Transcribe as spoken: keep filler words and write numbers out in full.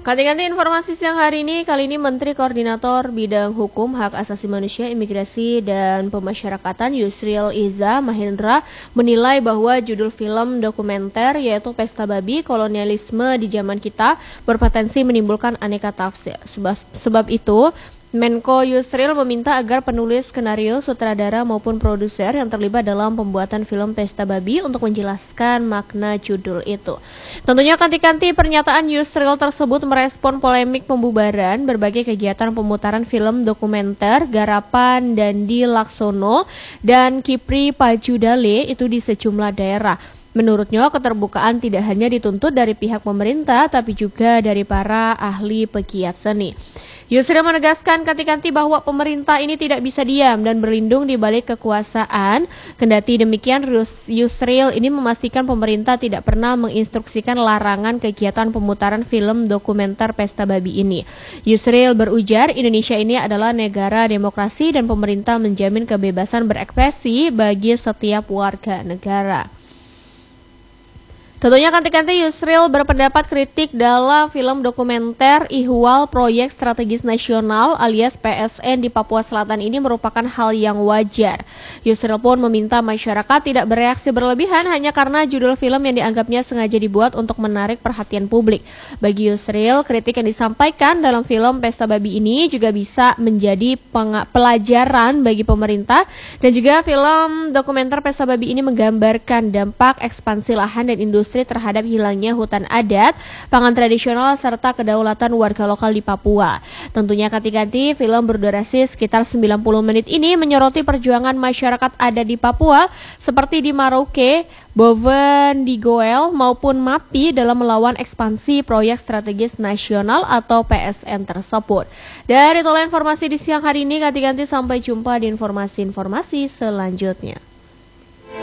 Ganti-ganti informasi siang hari ini, kali ini Menteri Koordinator Bidang Hukum, Hak Asasi Manusia, Imigrasi, dan Pemasyarakatan Yusril Iza Mahendra menilai bahwa judul film dokumenter yaitu Pesta Babi Kolonialisme di Zaman Kita berpotensi menimbulkan aneka tafsir. Sebab, sebab itu, Menko Yusril meminta agar penulis skenario, sutradara maupun produser yang terlibat dalam pembuatan film Pesta Babi untuk menjelaskan makna judul itu. Tentunya kanti-kanti pernyataan Yusril tersebut merespon polemik pembubaran berbagai kegiatan pemutaran film dokumenter garapan Dandi Laksono dan Kipri Pajudale itu di sejumlah daerah. Menurutnya, keterbukaan tidak hanya dituntut dari pihak pemerintah, tapi juga dari para ahli pegiat seni. Yusril menegaskan kanti-kanti bahwa pemerintah ini tidak bisa diam dan berlindung di balik kekuasaan. Kendati demikian, Yusril ini memastikan pemerintah tidak pernah menginstruksikan larangan kegiatan pemutaran film dokumenter Pesta Babi ini. Yusril berujar, Indonesia ini adalah negara demokrasi dan pemerintah menjamin kebebasan berekspresi bagi setiap warga negara. Tentunya kanti-kanti Yusril berpendapat kritik dalam film dokumenter Ihwal Proyek Strategis Nasional alias P S N di Papua Selatan ini merupakan hal yang wajar. Yusril pun meminta masyarakat tidak bereaksi berlebihan hanya karena judul film yang dianggapnya sengaja dibuat untuk menarik perhatian publik. Bagi Yusril, kritik yang disampaikan dalam film Pesta Babi ini juga bisa menjadi pelajaran bagi pemerintah, dan juga film dokumenter Pesta Babi ini menggambarkan dampak ekspansi lahan dan industri terhadap hilangnya hutan adat, pangan tradisional, serta kedaulatan warga lokal di Papua. Tentunya kanti-kanti film berdurasi sekitar sembilan puluh menit ini menyoroti perjuangan masyarakat adat di Papua seperti di Merauke, Boven, di Goel, maupun Mapi dalam melawan ekspansi proyek strategis nasional atau P S N tersebut. Dari itulah informasi di siang hari ini, kanti-kanti sampai jumpa di informasi-informasi selanjutnya.